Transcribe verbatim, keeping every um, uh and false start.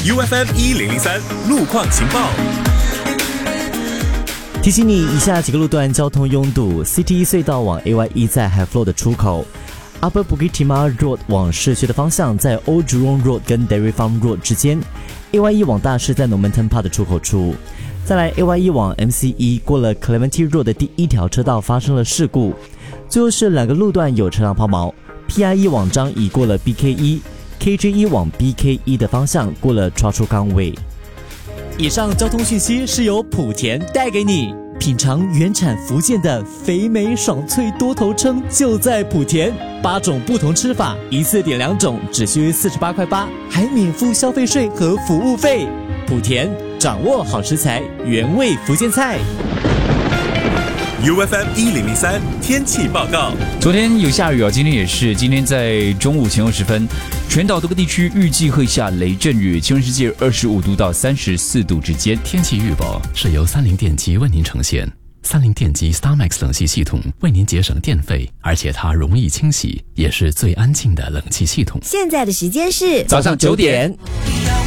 U F M 一零零三路况情报。 提醒你，以下几个路段交通拥堵 ：C T 隧道往 A Y E 在 High Flow 的出口 ，Upper Bukit Timah Road 往市区的方向在 Old Jurong Road 跟 Dairy Farm Road 之间 ，A Y E 往大市在 Normanton Park 的出口处。再来 A Y E 往 M C E 过了 Clementi Road 的第一条车道发生了事故。最后是两个路段有车辆抛锚 ，P I E 往张仪过了 B K E。K J E 往 B K E 的方向过了 Choa Chu Kang Way。以上交通讯息是由莆田带给你，品尝原产福建的肥美爽脆多头称就在莆田，八种不同吃法，一次点两种，只需四十八块八，还免付消费税和服务费。莆田掌握好食材，原味福建菜。 U F M 一零零三天气报告。 昨天有下雨哦，今天也是。今天在中午前后时分，全岛多个地区预计会下雷阵雨，气温世界二十五度到三十四度之间。 天气预报是由三菱电机为您呈现。三菱电机 StarMax 冷气系统为您节省电费，而且它容易清洗，也是最安静的冷气系统。 现在的时间是早上九点。